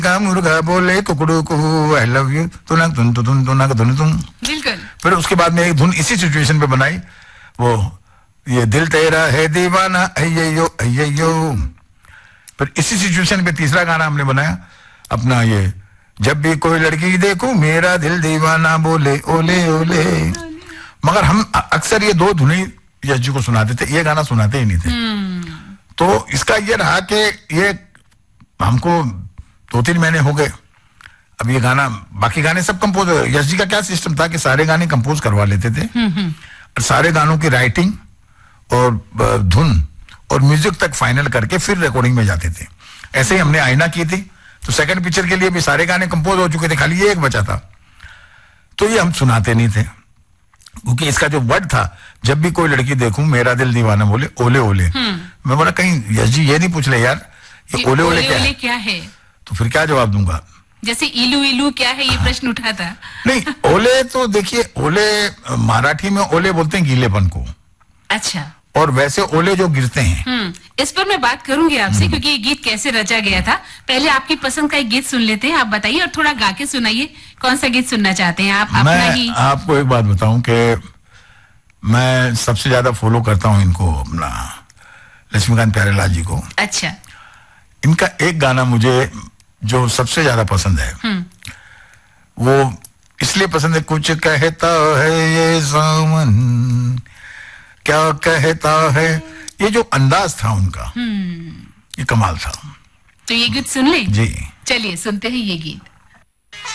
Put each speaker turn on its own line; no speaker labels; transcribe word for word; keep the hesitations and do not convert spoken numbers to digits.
का मुर्गा बोले कुकड़ू कुहू आई लव यू तुनक तुन तुन तुनक तुन तुम।
बिल्कुल।
फिर उसके बाद में एक धुन इसी सिचुएशन पे बनाई, वो ये दिल तेरा है दीवाना अय्यो अय्यो। फिर इसी सिचुएशन पे तीसरा गाना हमने बनाया अपना, ये जब भी कोई लड़की देखूं मेरा दिल दीवाना बोले ओले ओले। मगर हम अक्सर ये दो धुनें यश जी को सुनाते थे, ये गाना सुनाते ही नहीं थे। तो इसका ये रहा कि ये हमको दो तीन महीने हो गए, अब ये गाना, बाकी गाने सब कंपोज, यश जी का क्या सिस्टम था कि सारे गाने कंपोज करवा लेते थे और सारे गानों की राइटिंग और धुन और म्यूजिक तक फाइनल करके फिर रिकॉर्डिंग में जाते थे। ऐसे ही हमने आईना की थी, तो सेकंड पिक्चर के लिए भी सारे गाने कंपोज हो चुके थे, खाली ये एक बचा था। तो ये हम सुनाते नहीं थे क्योंकि इसका जो वर्ड था, जब भी कोई लड़की देखूं मेरा दिल दीवाना बोले ओले ओले। मैं बोला कहीं यश जी ये नहीं पूछ ले यार ये ओले ओले क्या है?
क्या है?
तो फिर क्या जवाब दूंगा?
जैसे इलू इलू क्या है, ये प्रश्न उठा था।
नहीं, ओले तो देखिए, ओले मराठी में ओले बोलते हैं गीलेपन को।
अच्छा।
और वैसे ओले जो गिरते हैं।
इस पर मैं बात करूंगी आपसे क्योंकि ये गीत कैसे रचा गया था। पहले आपकी पसंद का एक गीत सुन लेते हैं, आप बताइए और थोड़ा गा के सुनाइए। कौन सा गीत सुनना चाहते हैं आप?
मैं
अपना ही।
आपको एक बात बताऊं कि मैं सबसे ज्यादा फॉलो करता हूं इनको, अपना लक्ष्मीकांत प्यारेलाल जी को।
अच्छा।
इनका एक गाना मुझे जो सबसे ज्यादा पसंद है, वो इसलिए पसंद है, कुछ कहता है ये सावन क्या कहता है, ये जो अंदाज था उनका ये कमाल था।
तो ये गीत सुन ले।
जी
चलिए सुनते हैं ये गीत।